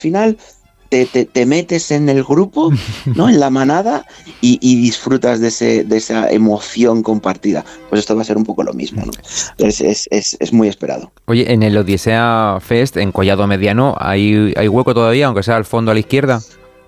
final te metes en el grupo, ¿no? En la manada y disfrutas de esa emoción compartida. Pues esto va a ser un poco lo mismo, ¿no? Es muy esperado. Oye, en el Odisea Fest, en Collado Mediano, ¿hay hueco todavía, aunque sea al fondo a la izquierda?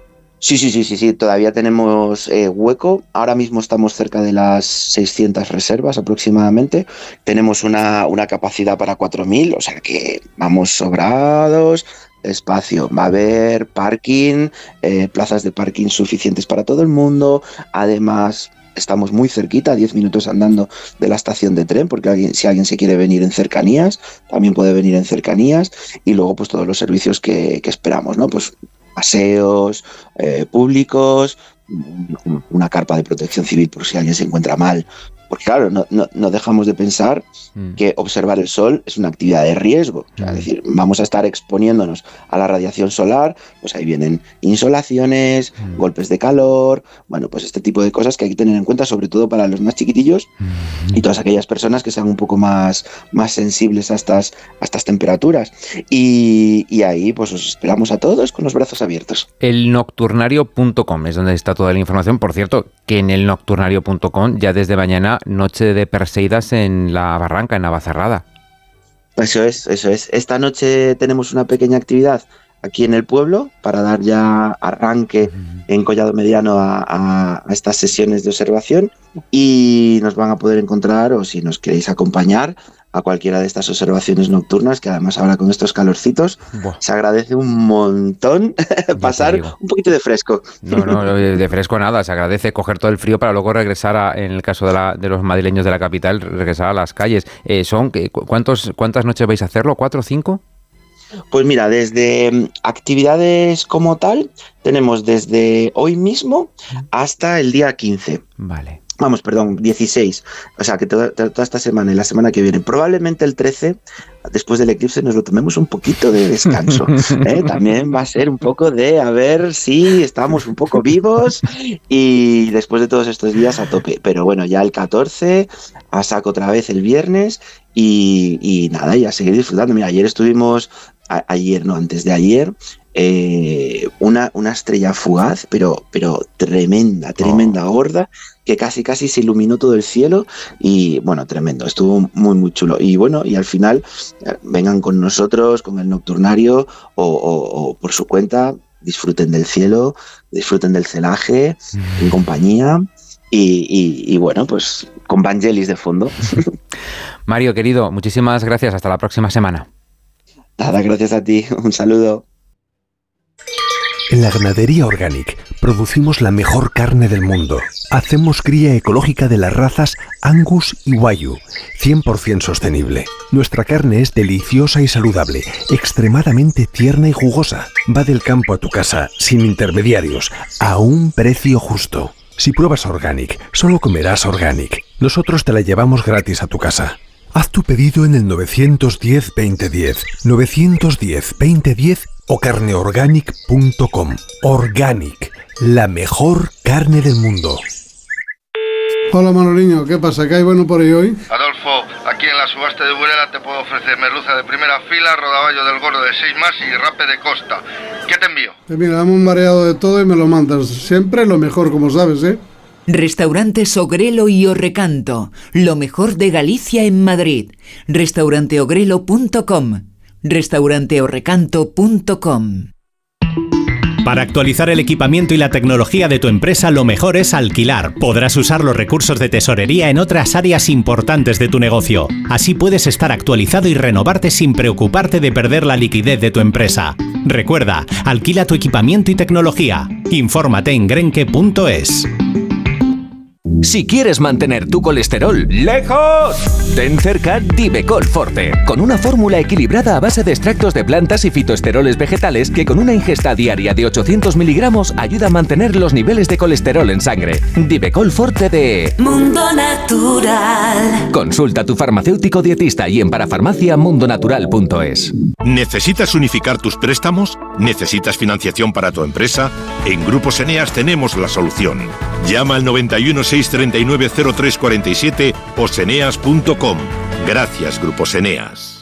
Sí, todavía tenemos hueco. Ahora mismo estamos cerca de las 600 reservas aproximadamente. Tenemos una capacidad para 4.000, o sea que vamos sobrados. Espacio, va a haber parking, plazas de parking suficientes para todo el mundo. Además, estamos muy cerquita, 10 minutos andando de la estación de tren, porque si alguien se quiere venir en cercanías, también puede venir en cercanías. Y luego pues todos los servicios que esperamos, ¿no? Pues paseos públicos, una carpa de protección civil por si alguien se encuentra mal. Porque claro, no dejamos de pensar que observar el sol es una actividad de riesgo. O sea, es decir, vamos a estar exponiéndonos a la radiación solar, pues ahí vienen insolaciones, golpes de calor, bueno, pues este tipo de cosas que hay que tener en cuenta, sobre todo para los más chiquitillos y todas aquellas personas que sean un poco más sensibles a estas temperaturas. Y ahí pues os esperamos a todos con los brazos abiertos. Elnocturnario.com es donde está toda la información. Por cierto, que en elnocturnario.com ya desde mañana noche de Perseidas en la Barranca, en Navacerrada. Eso es. Esta noche tenemos una pequeña actividad aquí en el pueblo para dar ya arranque en Collado Mediano a estas sesiones de observación y nos van a poder encontrar, o si nos queréis acompañar, a cualquiera de estas observaciones nocturnas, que además ahora con estos calorcitos se agradece un montón pasar un poquito de fresco. No, de fresco nada, se agradece coger todo el frío para luego regresar, en el caso de los madrileños de la capital, regresar a las calles. ¿Cuántas noches vais a hacerlo? ¿4 o 5? Pues mira, desde actividades como tal, tenemos desde hoy mismo hasta el día 15. Vale. 16. O sea, que toda esta semana y la semana que viene. Probablemente el 13, después del eclipse, nos lo tomemos un poquito de descanso. También va a ser un poco de a ver si estamos un poco vivos y después de todos estos días a tope. Pero bueno, ya el 14, a saco otra vez el viernes y nada, y a seguir disfrutando. Mira, ayer estuvimos, antes de ayer, una estrella fugaz, pero tremenda, gorda, que casi se iluminó todo el cielo y bueno, tremendo, estuvo muy chulo. Y bueno, y al final vengan con nosotros, con el Nocturnario o por su cuenta, disfruten del cielo, disfruten del celaje en compañía y bueno, pues con Vangelis de fondo. Mario, querido, muchísimas gracias, hasta la próxima semana. Nada, gracias a ti, un saludo. En la Ganadería Organic producimos la mejor carne del mundo. Hacemos cría ecológica de las razas Angus y Wagyu, 100% sostenible. Nuestra carne es deliciosa y saludable, extremadamente tierna y jugosa. Va del campo a tu casa, sin intermediarios, a un precio justo. Si pruebas Organic, solo comerás Organic. Nosotros te la llevamos gratis a tu casa. Haz tu pedido en el 910-2010, 910-2010 o carneorganic.com. Organic, la mejor carne del mundo. Hola Manoliño, ¿qué pasa? ¿Qué hay bueno por ahí hoy? Adolfo, aquí en la subasta de Burela te puedo ofrecer merluza de primera fila, rodaballo del gordo de 6 más y rape de costa. ¿Qué te envío? Pues mira, dame un mareado de todo y me lo mandas. Siempre lo mejor, como sabes, ¿eh? Restaurantes Ogrelo y Orrecanto, lo mejor de Galicia en Madrid. Restauranteogrelo.com, restauranteorrecanto.com. Para actualizar el equipamiento y la tecnología de tu empresa, lo mejor es alquilar. Podrás usar los recursos de tesorería en otras áreas importantes de tu negocio. Así puedes estar actualizado y renovarte sin preocuparte de perder la liquidez de tu empresa. Recuerda, alquila tu equipamiento y tecnología. Infórmate en grenke.es. Si quieres mantener tu colesterol lejos, ten cerca Divecol Forte, con una fórmula equilibrada a base de extractos de plantas y fitoesteroles vegetales que con una ingesta diaria de 800 miligramos ayuda a mantener los niveles de colesterol en sangre. Divecol Forte de Mundo Natural. Consulta a tu farmacéutico dietista y en parafarmaciamundonatural.es. ¿Necesitas unificar tus préstamos? ¿Necesitas financiación para tu empresa? En Grupos Eneas tenemos la solución. Llama al 91 639 0347 o seneas.com. Gracias, Grupos Eneas.